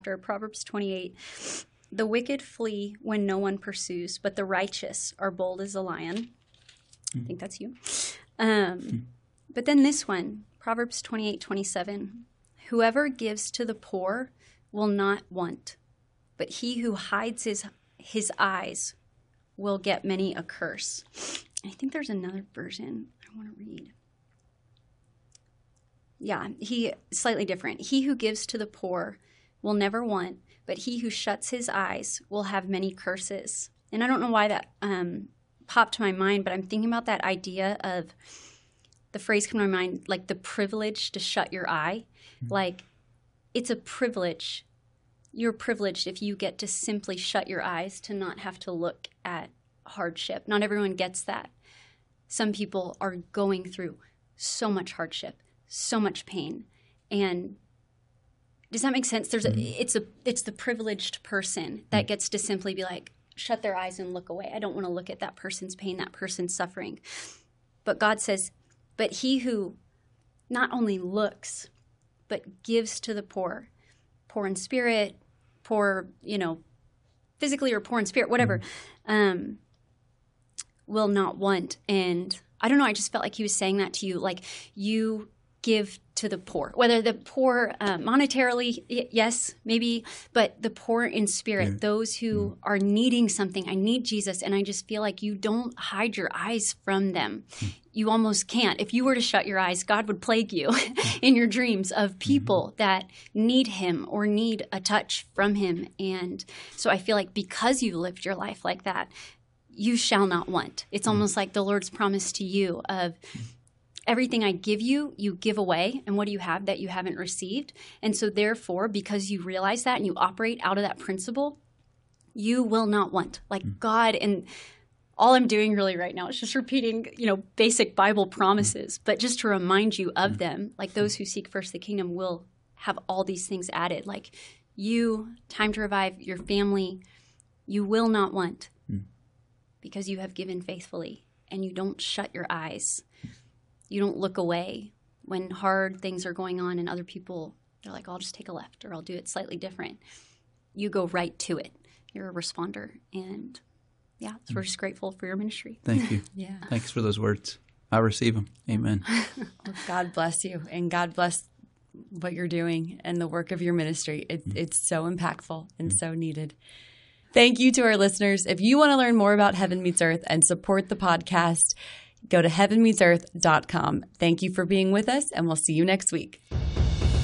Proverbs 28. The wicked flee when no one pursues, but the righteous are bold as a lion. I think that's you. But then this one, Proverbs 28:27. Whoever gives to the poor will not want, but he who hides his eyes will get many a curse. I think there's another version I want to read. Yeah, slightly different. He who gives to the poor will never want, but he who shuts his eyes will have many curses. And I don't know why that popped to my mind, but I'm thinking about that idea of the phrase come to my mind, like the privilege to shut your eye. Mm-hmm. Like, it's a privilege. You're privileged if you get to simply shut your eyes to not have to look at hardship. Not everyone gets that. Some people are going through so much hardship, so much pain. And does that make sense? It's the privileged person that gets to simply be like, shut their eyes and look away. I don't want to look at that person's pain, that person's suffering. But God says, but he who not only looks, but gives to the poor in spirit, poor, physically or poor in spirit, whatever, will not want. And I don't know, I just felt like he was saying that to you, like you give to the poor, whether the poor monetarily, yes, maybe, but the poor in spirit, those who are needing something. I need Jesus, and I just feel like you don't hide your eyes from them. You almost can't. If you were to shut your eyes, God would plague you in your dreams of people that need him or need a touch from him. And so I feel like because you lived your life like that, you shall not want. It's almost like the Lord's promise to you of everything I give you, you give away. And what do you have that you haven't received? And so therefore, because you realize that and you operate out of that principle, you will not want. Like God, and all I'm doing really right now is just repeating, basic Bible promises, but just to remind you of them, like those who seek first the kingdom will have all these things added. Like you, time to revive your family, you will not want because you have given faithfully and you don't shut your eyes. You don't look away when hard things are going on and other people, they're like, I'll just take a left or I'll do it slightly different. You go right to it. You're a responder. And so we're just grateful for your ministry. Thank you. Yeah. Thanks for those words. I receive them. Amen. Well, God bless you, and God bless what you're doing and the work of your ministry. It's so impactful and so needed. Thank you to our listeners. If you want to learn more about Heaven Meets Earth and support the podcast, go to heavenmeetsearth.com. Thank you for being with us, and we'll see you next week.